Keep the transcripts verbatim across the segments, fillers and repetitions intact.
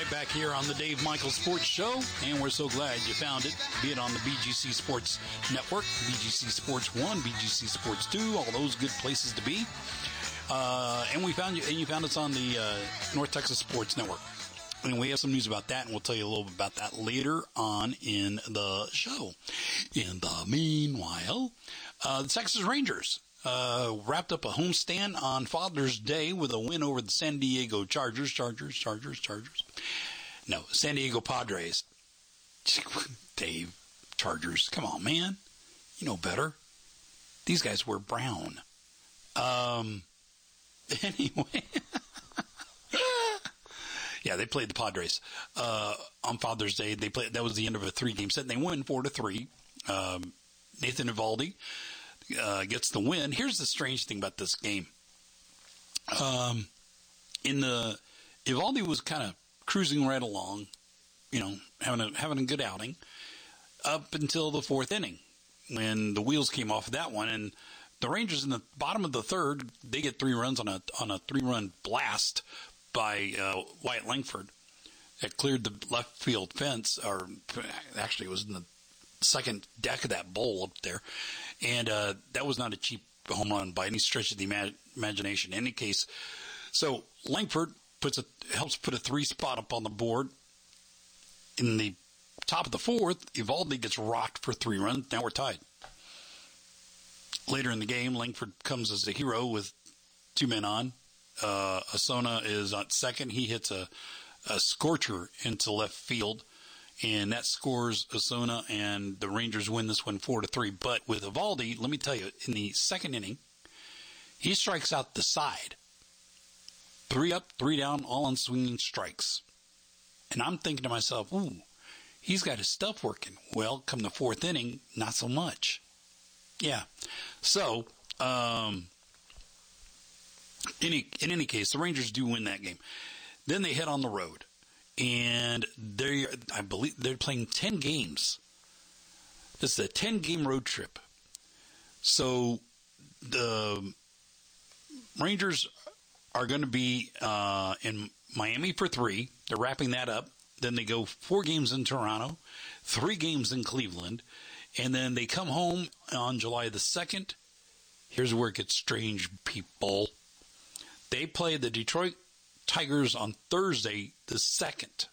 right back here on the Dave Michaels Sports Show, and we're so glad you found it, be it on the B G C Sports Network, B G C Sports one, B G C Sports two, all those good places to be. Uh, and we found you, and you found us on the uh, North Texas Sports Network. And we have some news about that, and we'll tell you a little bit about that later on in the show. In the meanwhile, uh, the Texas Rangers Uh, wrapped up a homestand on Father's Day with a win over the San Diego Chargers. Chargers, Chargers, Chargers. No, San Diego Padres. Dave, Chargers. Come on, man. You know better. These guys were brown. Um, anyway. Yeah, they played the Padres uh, on Father's Day. They played. That was the end of a three-game set, and they win four to three. Um, Nathan Eovaldi Uh, gets the win. Here's the strange thing about this game. Um, in the Eovaldi was kind of cruising right along, you know, having a having a good outing up until the fourth inning when the wheels came off of that one, and the Rangers in the bottom of the third, they get three runs on a on a three run blast by uh, Wyatt Langford that cleared the left field fence, or actually it was in the second deck of that bowl up there, and uh, that was not a cheap home run by any stretch of the ima- imagination. In any case, so Langford puts a helps put a three spot up on the board. In the top of the fourth, Eovaldi gets rocked for three runs. Now we're tied. Later in the game, Langford comes as the hero with two men on. Uh, Osuna is on second. He hits a, a scorcher into left field. And that scores Osuna, and the Rangers win this one four to three. But with Eovaldi, let me tell you, in the second inning, he strikes out the side. Three up, three down, all on swinging strikes. And I'm thinking to myself, ooh, he's got his stuff working. Well, come the fourth inning, not so much. Yeah. So, um, any, in any case, the Rangers do win that game. Then they head on the road. And they, I believe, they're playing ten games. This is a ten-game road trip. So the Rangers are going to be uh, in Miami for three. They're wrapping that up. Then they go four games in Toronto, three games in Cleveland, and then they come home on July the second. Here's where it gets strange, people. They play the Detroit Tigers on Thursday the second.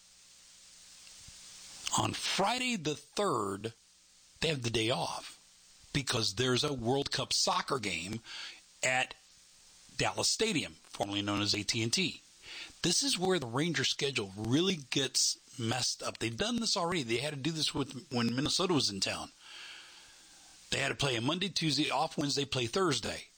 On Friday the third, they have the day off because there's a World Cup soccer game at Dallas Stadium, formerly known as A T and T. This is where the Rangers schedule really gets messed up. They've done this already. They had to do this with when Minnesota was in town. They had to play a Monday, Tuesday, off Wednesday, play Thursday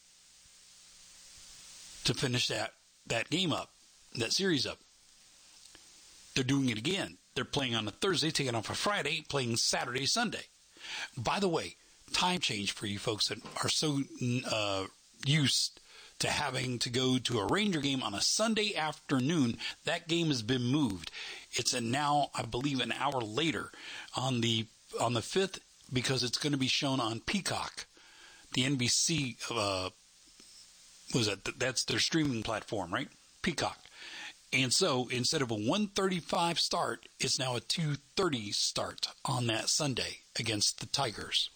to finish that that game up, that series up. They're doing it again. They're playing on a Thursday, taking off a Friday, playing Saturday, Sunday. By the way, time change for you folks that are so uh, used to having to go to a Ranger game on a Sunday afternoon. That game has been moved. It's a now, I believe, an hour later on the on the fifth because it's going to be shown on Peacock, the N B C. Uh, was that that's their streaming platform, right? Peacock. And so instead of a one thirty-five start, it's now a two thirty start on that Sunday against the Tigers.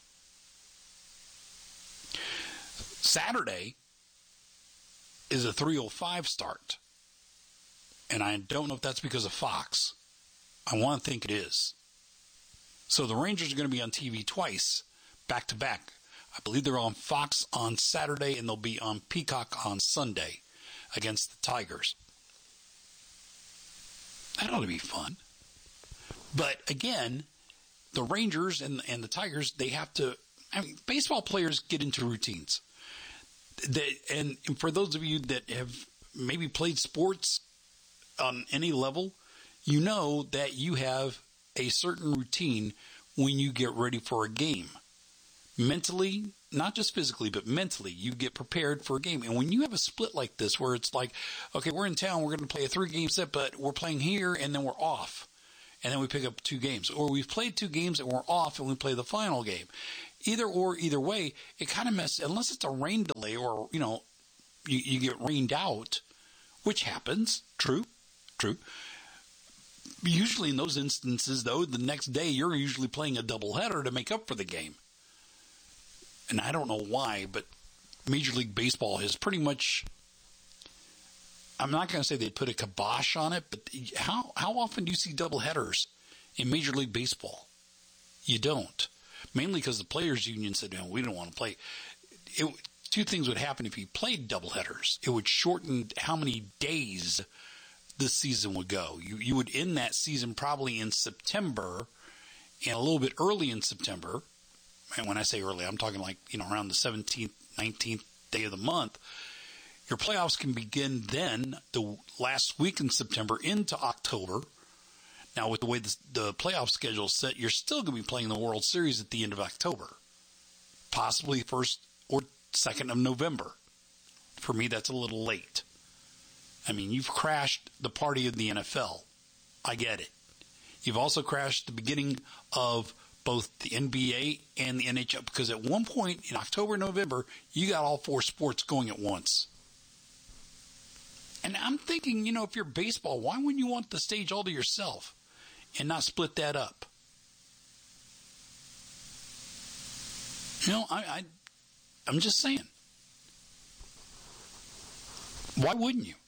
Saturday is a three oh five start. And I don't know if that's because of Fox. I want to think it is. So the Rangers are going to be on T V twice, back to back. I believe they're on Fox on Saturday and they'll be on Peacock on Sunday against the Tigers. That ought to be fun. But again, the Rangers and, and the Tigers, they have to, I mean, baseball players get into routines. They, and, and for those of you that have maybe played sports on any level, you know that you have a certain routine when you get ready for a game. Mentally, not just physically, but mentally, you get prepared for a game. And when you have a split like this, where it's like, okay, we're in town, we're going to play a three-game set, but we're playing here, and then we're off. And then we pick up two games. Or we've played two games and we're off, and we play the final game. Either or, either way, it kind of messes, unless it's a rain delay or, you know, you, you get rained out, which happens, true, true. Usually in those instances, though, the next day you're usually playing a doubleheader to make up for the game. And I don't know why, but Major League Baseball has pretty much, I'm not going to say they put a kibosh on it, but how, how often do you see doubleheaders in Major League Baseball? You don't. Mainly because the Players Union said, no, we don't want to play. It, two things would happen if you played doubleheaders. It would shorten how many days this season would go. You you would end that season probably in September and a little bit early in September. And when I say early, I'm talking like, you know, around the seventeenth, nineteenth day of the month. Your playoffs can begin then, the last week in September into October. Now, with the way the, the playoff schedule is set, you're still going to be playing the World Series at the end of October, possibly first or second of November. For me, that's a little late. I mean, you've crashed the party of the N F L. I get it. You've also crashed the beginning of both the N B A and the N H L, because at one point in October, November, you got all four sports going at once. And I'm thinking, you know, if you're baseball, why wouldn't you want the stage all to yourself and not split that up? You know, I, I, I'm just saying. Why wouldn't you?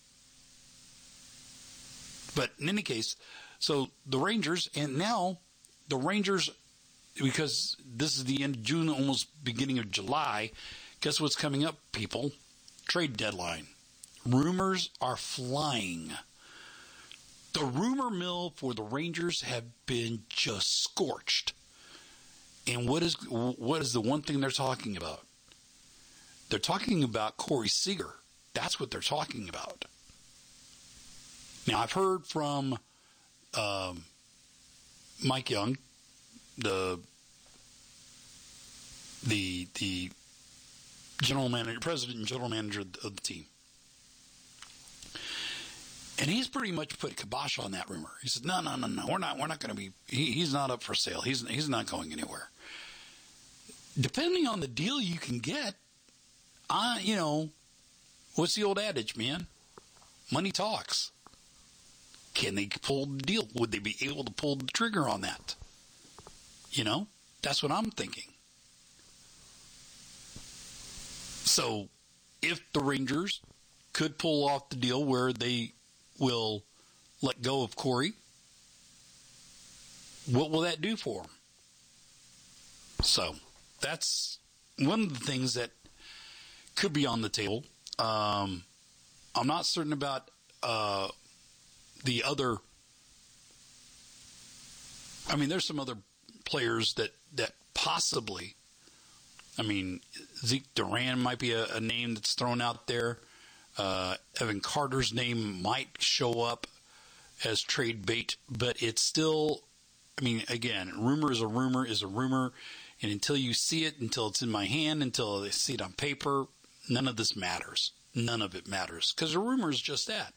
But in any case, so the Rangers, and now the Rangers, because this is the end of June, almost beginning of July, guess what's coming up, people? Trade deadline. Rumors are flying. The rumor mill for the Rangers have been just scorched. And what is what is the one thing they're talking about? They're talking about Corey Seager. That's what they're talking about. Now, I've heard from um, Mike Young, the the the general manager, president and general manager of the team, and he's pretty much put kibosh on that rumor. He said, "No, no, no, no, we're not. We're not going to be. He, he's not up for sale. He's he's not going anywhere. Depending on the deal you can get, I you know, what's the old adage, man? Money talks." Can they pull the deal? Would they be able to pull the trigger on that? You know, that's what I'm thinking. So, if the Rangers could pull off the deal where they will let go of Corey, what will that do for them? So, that's one of the things that could be on the table. Um, I'm not certain about uh, the other. I mean, there's some other players that, that possibly, I mean, Zeke Duran might be a, a name that's thrown out there. Uh, Evan Carter's name might show up as trade bait, but it's still, I mean, again, rumor is a rumor is a rumor. And until you see it, until it's in my hand, until they see it on paper, none of this matters. None of it matters. Because a rumor is just that.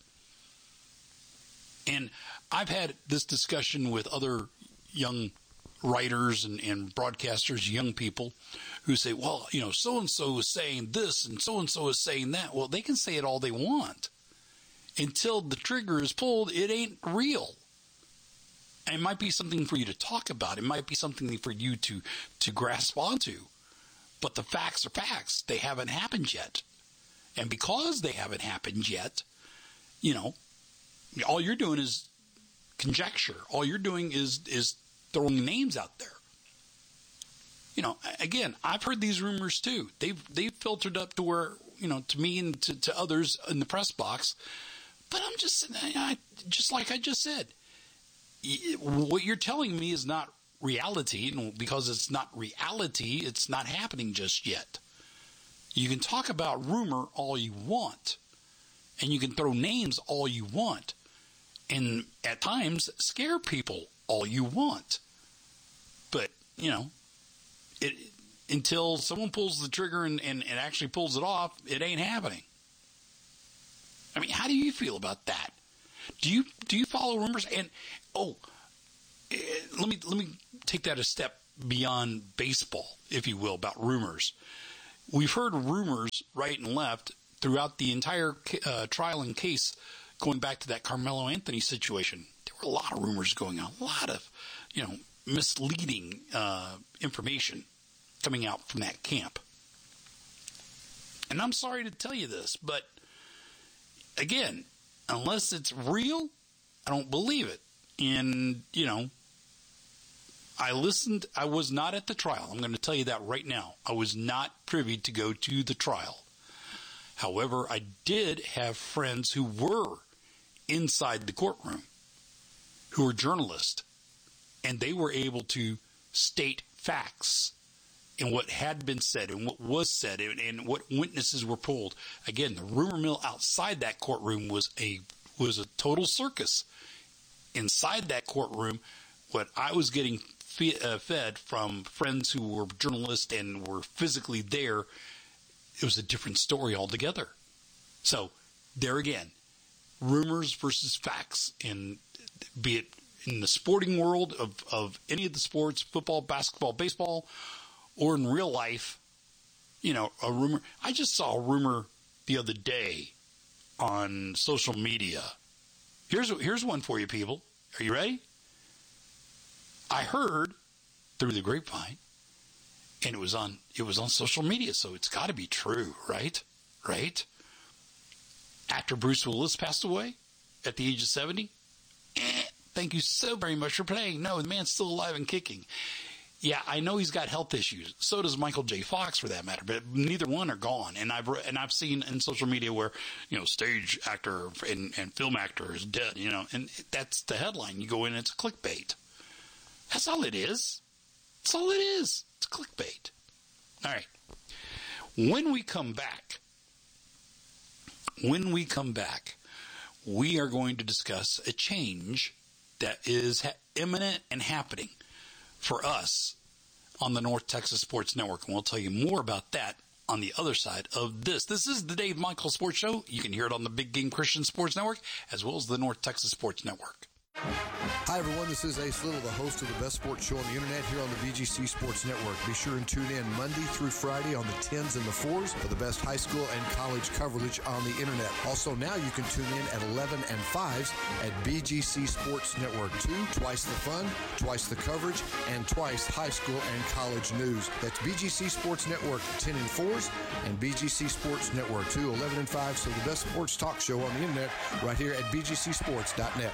And I've had this discussion with other young writers and, and broadcasters, young people, who say, well, you know, so-and-so is saying this and so-and-so is saying that. Well, they can say it all they want. Until the trigger is pulled, it ain't real. And it might be something for you to talk about. It might be something for you to, to grasp onto. But the facts are facts. They haven't happened yet. And because they haven't happened yet, you know, all you're doing is conjecture. All you're doing is is throwing names out there. You know, again, I've heard these rumors too. They've they've filtered up to where, you know, to me and to, to others in the press box. But I'm just, I, just like I just said, what you're telling me is not reality. And because it's not reality, it's not happening just yet. You can talk about rumor all you want, and you can throw names all you want, and at times scare people all you want. But, you know, it until someone pulls the trigger and, and, and actually pulls it off, it ain't happening. I mean, how do you feel about that? Do you do you follow rumors? And oh, eh, let me let me take that a step beyond baseball, if you will, about rumors. We've heard rumors right and left throughout the entire uh, trial and case, going back to that Carmelo Anthony situation there were a lot of rumors going on, a lot of, you know, misleading uh, information coming out from that camp. And I'm sorry to tell you this, but again, unless it's real, I don't believe it. And, you know, I listened, I was not at the trial. I'm going to tell you that right now. I was not privy to go to the trial. However, I did have friends who were inside the courtroom, who were journalists, and they were able to state facts and what had been said and what was said and, and what witnesses were pulled. Again, the rumor mill outside that courtroom was a was a total circus. Inside that courtroom, what I was getting fe- uh, fed from friends who were journalists and were physically there, it was a different story altogether. So, there again, rumors versus facts, and be it in the sporting world of, of any of the sports, football, basketball, baseball, or in real life, you know, a rumor. I just saw a rumor the other day on social media. Here's here's one for you, people. Are you ready? I heard through the grapevine, and it was on it was on social media, so it's got to be true, right? Right? After Bruce Willis passed away at the age of seventy, eh, thank you so very much for playing. No, the man's still alive and kicking. Yeah, I know he's got health issues. So does Michael J. Fox, for that matter. But neither one are gone. And I've and I've seen in social media where, you know, stage actor and, and film actor is dead. You know, and that's the headline. You go in, it's clickbait. That's all it is. That's all it is. It's clickbait. All right. When we come back, when we come back, we are going to discuss a change that is ha- imminent and happening for us on the North Texas Sports Network. And we'll tell you more about that on the other side of this. This is the Dave Michael Sports Show. You can hear it on the Big Game Christian Sports Network as well as the North Texas Sports Network. Hi, everyone. This is Ace Little, the host of the best sports show on the internet here on the B G C Sports Network. Be sure and tune in Monday through Friday on the tens and the fours for the best high school and college coverage on the internet. Also, now you can tune in at eleven and fives at B G C Sports Network two. Twice the fun, twice the coverage, and twice high school and college news. That's B G C Sports Network ten and fours and B G C Sports Network two, eleven and fives. So the best sports talk show on the internet right here at B G C sports dot net.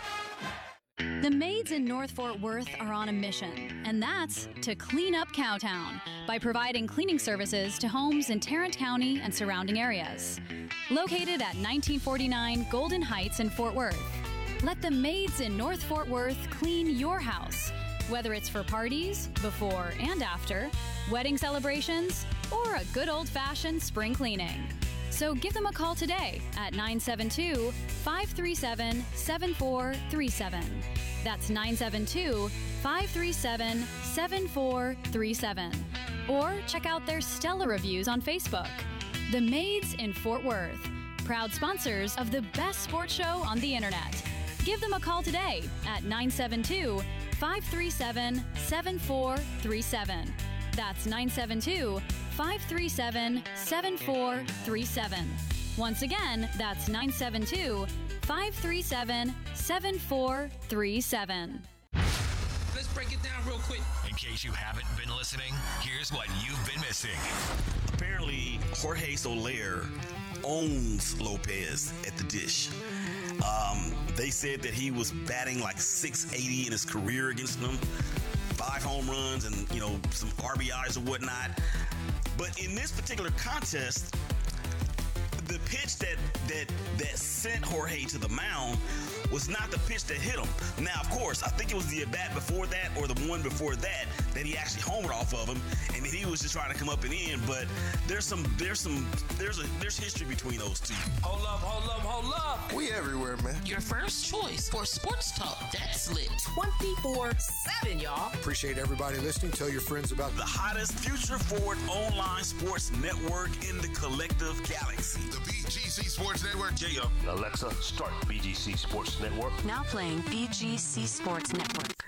The maids in North Fort Worth are on a mission, and that's to clean up Cowtown by providing cleaning services to homes in Tarrant County and surrounding areas. Located at nineteen forty-nine Golden Heights in Fort Worth, let the maids in North Fort Worth clean your house, whether it's for parties, before and after, wedding celebrations, or a good old-fashioned spring cleaning. So give them a call today at nine seven two, five three seven, seven four three seven. That's nine seven two, five three seven, seven four three seven. Or check out their stellar reviews on Facebook. The Maids in Fort Worth, proud sponsors of the best sports show on the internet. Give them a call today at nine seven two, five three seven, seven four three seven. That's nine seven two, five three seven, seven four three seven. Once again, that's nine seven two, five three seven, seven four three seven. Let's break it down real quick. In case you haven't been listening, here's what you've been missing. Apparently, Jorge Soler owns Lopez at the Dish. Um, they said that he was batting like six eighty in his career against them. Five home runs and, you know, some R B Is or whatnot. But in this particular contest, the pitch that that that sent Jorge to the mound was not the pitch that hit him. Now, of course, I think it was the at-bat before that or the one before that that he actually homered off of him, and then he was just trying to come up and in. But there's some, there's some, there's a, there's history between those two. Hold up, hold up, hold up. We everywhere, man. Your first choice for sports talk that's lit. twenty-four seven, y'all. Appreciate everybody listening. Tell your friends about The hottest future-forward online sports network in the collective galaxy. The B G C Sports Network. J-O. Alexa, start B G C Sports Network. Now playing B G C Sports Network.